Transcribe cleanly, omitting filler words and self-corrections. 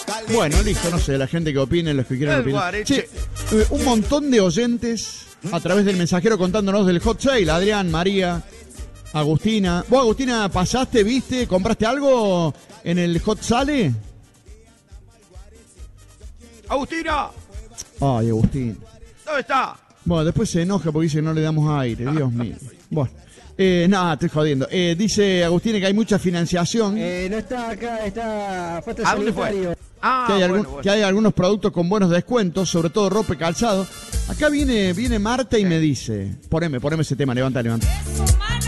Bueno, listo, no sé, la gente que opine, los que quieran El opinar. guareche. Che, un montón de oyentes a través del mensajero contándonos del hot sale. Adrián, María, Agustina. ¿Vos, Agustina, pasaste, viste, compraste algo en el hot sale? ¡Agustina! Ay, Agustín. ¿Dónde está? Bueno, después se enoja porque dice que no le damos aire, Dios mío. Bueno, nada, estoy jodiendo. Dice Agustín que hay mucha financiación. No está acá, está falta ¿A dónde fue? sanitario. Que hay, que hay algunos productos con buenos descuentos, sobre todo ropa y calzado. Acá viene Marta y me dice, poneme ese tema, levanta.